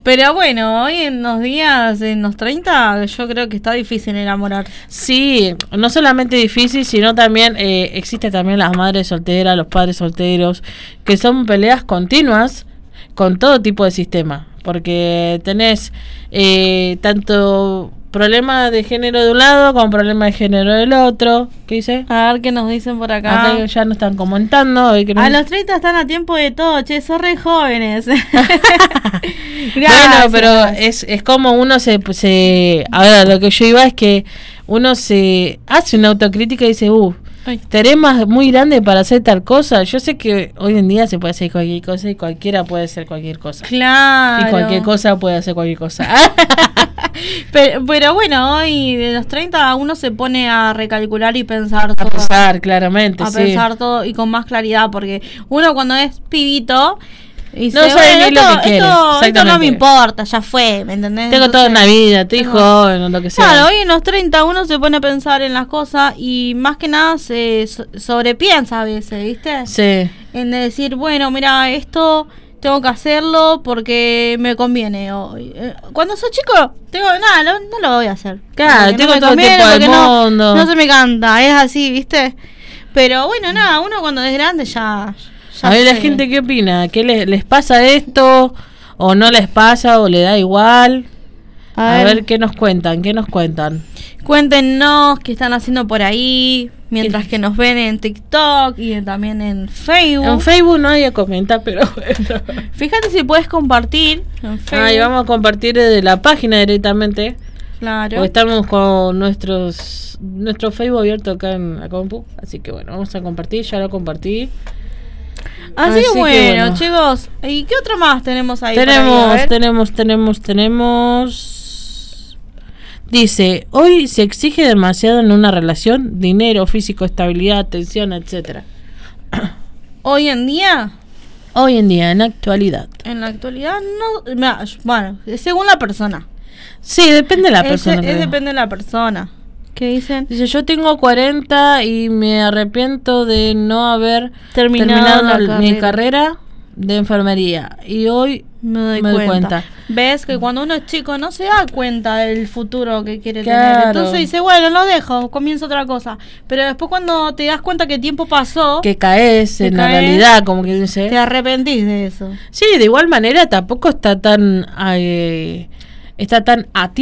Pero bueno, hoy en los días, en los 30, yo creo que está difícil enamorarse. Sí, no solamente difícil, sino también existe también las madres solteras, los padres solteros, que son peleas continuas con todo tipo de sistema, porque tenés tanto problema de género de un lado como problema de género del otro. ¿Qué dice? A ver qué nos dicen por acá. Acá ya nos están comentando. A los 30 están a tiempo de todo, che, son re jóvenes. Bueno, pero es como uno se a ver, lo que yo iba es que uno se hace una autocrítica y dice, estaré muy grande para hacer tal cosa. Yo sé que hoy en día se puede hacer cualquier cosa y cualquiera puede hacer cualquier cosa. Claro. Y cualquier cosa puede hacer cualquier cosa. Pero bueno, hoy de los 30 uno se pone a recalcular y pensar todo. A pensar, claramente, sí. Pensar todo y con más claridad, porque uno cuando es pibito dice, no sabe ni lo que quiere. Esto no me importa, ya fue, ¿me entendés? Tengo toda una vida, estoy joven o lo que sea. Claro, hoy en los 30 uno se pone a pensar en las cosas y más que nada se sobrepiensa a veces, ¿viste? Sí. En decir, bueno, mira, esto tengo que hacerlo porque me conviene. Cuando soy chico, no lo voy a hacer. Claro, tengo todo el tiempo del mundo. No se me canta, es así, ¿viste? Pero bueno, nada, uno cuando es grande ya a ver, la gente, ¿qué opina? ¿Qué les pasa esto? ¿O no les pasa? ¿O le da igual? A ver, ¿qué nos cuentan? Cuéntenos qué están haciendo por ahí, mientras que nos ven en TikTok y también en Facebook. En Facebook no hay a comentar, pero bueno. Fíjate si puedes compartir en Facebook. Y vamos a compartir desde la página directamente. Claro. Porque estamos con nuestro Facebook abierto acá en la compu. Así que bueno, vamos a compartir, ya lo compartí. Así que bueno, chicos, ¿y qué otro más tenemos ahí? Tenemos. Dice, hoy se exige demasiado en una relación, dinero, físico, estabilidad, atención, etcétera. ¿Hoy en día? Hoy en día, en la actualidad. En la actualidad no, bueno, según la persona. Sí, depende de la persona. Depende de la persona. ¿Qué dicen? Dice, yo tengo 40 y me arrepiento de no haber terminado mi carrera de enfermería. Y hoy me doy cuenta. Ves que cuando uno es chico no se da cuenta del futuro que quiere tener. Entonces dice, bueno, lo dejo, comienzo otra cosa. Pero después cuando te das cuenta que el tiempo pasó, que caes en la realidad, como que dice, te arrepentís de eso. Sí, de igual manera tampoco está tan a ti.